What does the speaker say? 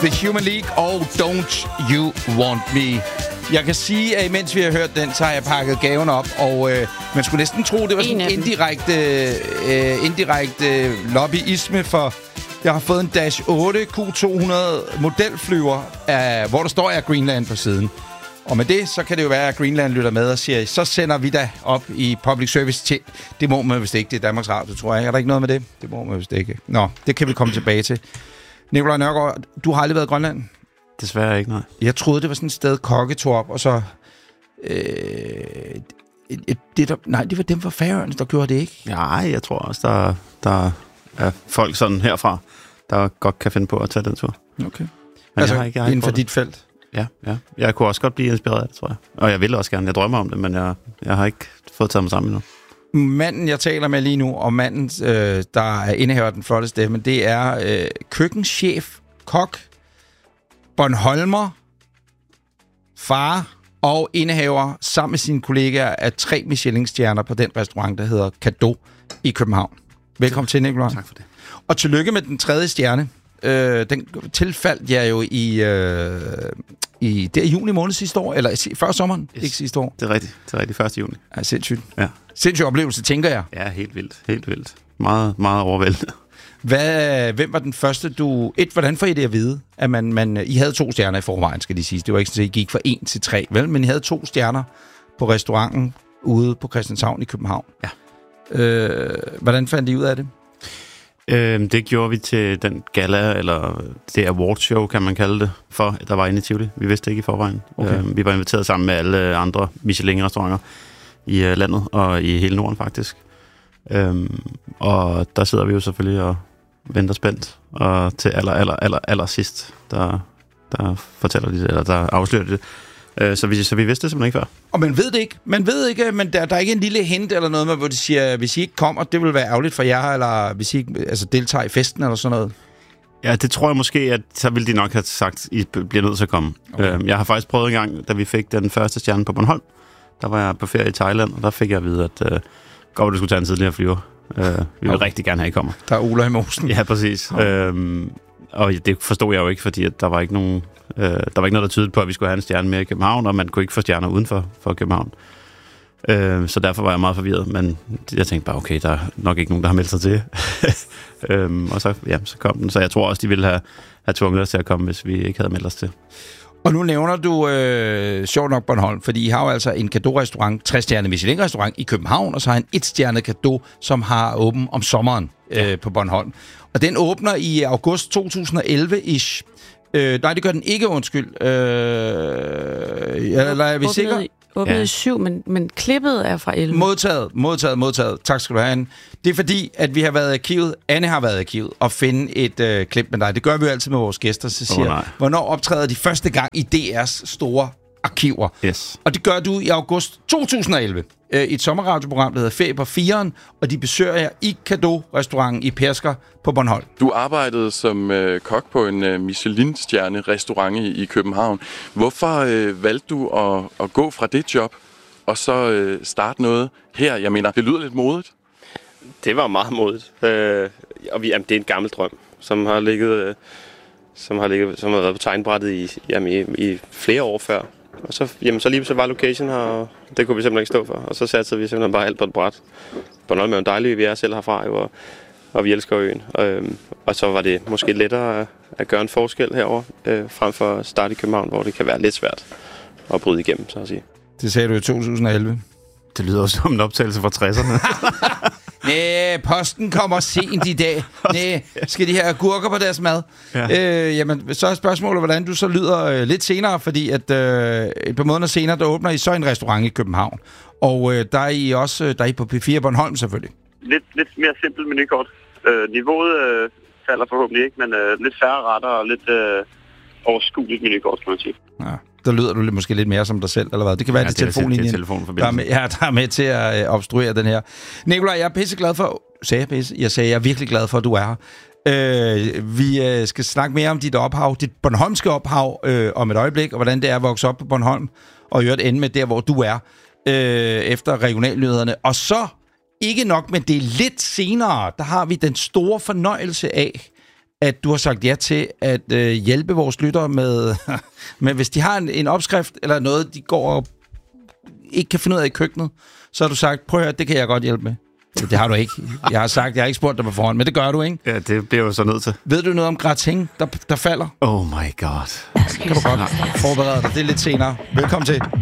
The Human League og Don't You Want Me. Jeg kan sige, at imens vi har hørt den, så har jeg pakket gaven op, og man skulle næsten tro, det var sådan en indirekte lobbyisme, for jeg har fået en Dash 8 Q200 modelflyver, hvor der står Air Greenland på siden. Og med det, så kan det jo være, at Greenland lytter med og siger, så sender vi da op i public service til. Det må man vist ikke, det er Danmarks Radio, tror jeg. Er der ikke noget med det? Det må man vist ikke. Nå, det kan vi komme tilbage til. Nikolaj Nørgaard, du har aldrig været i Grønland? Desværre ikke, nej. Jeg troede, det var sådan et sted, Kokke tog op, og så... det var dem fra Færøerne, der gjorde det, ikke? Nej, jeg tror også, der er folk sådan herfra, der godt kan finde på at tage den tur. Okay. Men altså, jeg har ikke inden for dit felt? Ja. Jeg kunne også godt blive inspireret af det, tror jeg. Og jeg vil også gerne. Jeg drømmer om det, men jeg har ikke fået taget mig sammen endnu. Manden, jeg taler med lige nu, og manden, der er indehaver den flotte stemme, det er køkkenchef, kok, Bornholmer, far og indehaver sammen med sine kollegaer af 3 Michelin-stjerner på den restaurant, der hedder Cadeau i København. Velkommen til, Nikolaj. Tak for det. Og tillykke med den 3. stjerne. Den tilfaldt jeg jo i juni måned sidste år, eller før sommeren, yes. Ikke sidste år. Det er rigtigt, 1. juni. Ja, sindssygt. Ja. Sindssyg oplevelse, tænker jeg. Ja, helt vildt. Meget, meget overvældende. Hvem var den første, hvordan får I det at vide, at I havde 2 stjerner i forvejen, skal de sige. Det var ikke sådan, at I gik fra 1 til 3, vel? Men I havde 2 stjerner på restauranten ude på Christianshavn i København. Ja. Hvordan fandt I ud af det? Det gjorde vi til den gala, eller det awardshow, kan man kalde det, for der var inde i Tivoli. Vi vidste ikke i forvejen. Okay. Vi var inviteret sammen med alle andre Michelin-restauranter i landet, og i hele Norden faktisk. Og der sidder vi jo selvfølgelig og venter spændt, og til aller sidst, der fortæller de det, eller der afslører de det. Så vi vidste det simpelthen ikke før. Og man ved ikke, men der er ikke en lille hint eller noget med, hvor de siger, hvis I ikke kommer, det vil være ærgerligt for jer, eller hvis I ikke deltager i festen eller sådan noget? Ja, det tror jeg måske, at så ville de nok have sagt, I bliver nødt til at komme. Okay. Jeg har faktisk prøvet en gang, da vi fik den første stjerne på Bornholm. Der var jeg på ferie i Thailand, og der fik jeg at vide, at godt, du skulle tage en tidligere flyver. Vi vil rigtig gerne have, at I kommer. Der er Ola i mosen. Ja, præcis. Og det forstod jeg jo ikke, fordi at der var ikke noget, der tydede på, at vi skulle have en stjerne mere i København, og man kunne ikke få stjerner uden for København. Så derfor var jeg meget forvirret, men jeg tænkte bare, okay, der er nok ikke nogen, der har meldt sig til. Og så kom den. Så jeg tror også, de ville have tvunget os til at komme, hvis vi ikke havde meldt os til. Og nu nævner du sjovt nok Bornholm, fordi I har jo altså en Cadeau-restaurant, 3-stjernet Michelin-restaurant i København, og så har en 1-stjernet Cadeau, som har åben om sommeren på Bornholm. Og den åbner i august 2011-ish. Nej, det gør den ikke, undskyld. Eller er vi sikre? Åbnet i 7, men klippet er fra 11. Modtaget. Tak skal du have, Anne. Det er fordi, at vi har været i arkivet, Anne har været i arkivet, og finde et klip med dig. Det gør vi jo altid med vores gæster, så siger hvornår optræder de første gang i DR's store arkiver? Yes. Og det gør du i august 2011 i et sommerradioprogram, der hedder Ferie på 4'eren, og de besøger jer i Cadeau-restauranten i Pedersker på Bornholm. Du arbejdede som kok på en Michelin-stjerne-restaurant i København. Hvorfor valgte du at gå fra det job og så starte noget her? Jeg mener, det lyder lidt modigt. Det var meget modigt. Det er en gammel drøm, som har været på tegnbrættet i flere år før. Og så lige så var location her, og det kunne vi simpelthen ikke stå for. Og så satte vi simpelthen bare alt på et bræt. Bornholm er jo dejligt, vi er selv herfra, jo, og vi elsker øen. Og så var det måske lettere at gøre en forskel herover frem for at starte i København, hvor det kan være lidt svært at bryde igennem, så at sige. Det sagde du i 2011. Det lyder også som en optagelse fra 60'erne. Næh, posten kommer sent i dag. Næh, skal de have agurker på deres mad? Ja. Jamen, så er spørgsmålet, hvordan du så lyder lidt senere, fordi at et par måneder senere, der åbner I så en restaurant i København. Og der er I på P4 Bornholm selvfølgelig. Lidt mere simpelt menukort. Niveauet falder forhåbentlig ikke, men lidt færre retter og lidt overskueligt menukort, kan man sige. Ja. Der lyder du måske lidt mere som dig selv, eller hvad? Det kan være, det er telefonlinjen, der er med til at obstruere den her. Nikolaj, jeg er pisseglad for... Jeg sagde, jeg er virkelig glad for, at du er her. Vi skal snakke mere om dit ophav, dit bornholmske ophav, om et øjeblik, og hvordan det er at vokse op på Bornholm, og i øvrigt ende med der, hvor du er, efter regionalnyhederne. Og så, ikke nok med det, lidt senere, der har vi den store fornøjelse af at du har sagt ja til at hjælpe vores lyttere med, med hvis de har en opskrift eller noget, de går og ikke kan finde ud af i køkkenet, så har du sagt, prøv at høre, det kan jeg godt hjælpe med. Det har du ikke. Jeg har ikke spurgt dig på forhånd, men det gør du, ikke? Ja, det bliver jo så nødt til. Ved du noget om gratin, der falder? Oh my god. Kan du godt forberede dig. Det er lidt senere. Velkommen til.